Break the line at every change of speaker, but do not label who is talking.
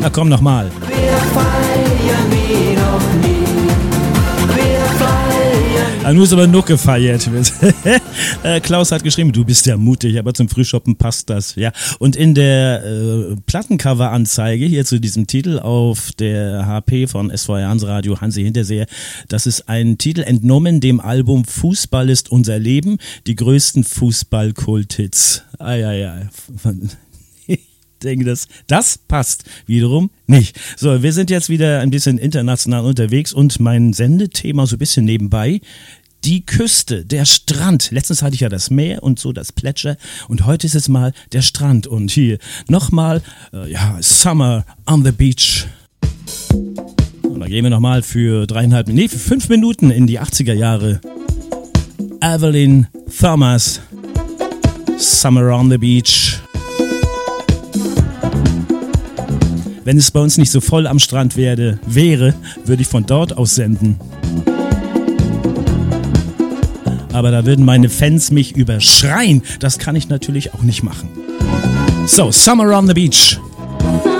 Na komm, nochmal.
Wir feiern wie noch nie. Wir feiern.
Nun ist aber noch gefeiert. Klaus hat geschrieben, du bist ja mutig, aber zum Frühshoppen passt das. Ja. Und in der Plattencover-Anzeige hier zu diesem Titel auf der HP von SVR Hansradio Hansi Hinterseher, das ist ein Titel entnommen dem Album Fußball ist unser Leben, die größten Fußball-Kult-Hits. Ich denke, das passt wiederum nicht. So, wir sind jetzt wieder ein bisschen international unterwegs und mein Sendethema so ein bisschen nebenbei. Die Küste, der Strand. Letztens hatte ich ja das Meer und so das Plätscher und heute ist es mal der Strand. Und hier nochmal, Summer on the Beach. Und da gehen wir nochmal für 5 Minuten in die 80er Jahre. Evelyn Thomas, Summer on the Beach. Wenn es bei uns nicht so voll am Strand wäre, würde ich von dort aus senden. Aber da würden meine Fans mich überschreien. Das kann ich natürlich auch nicht machen. So, Summer on the Beach.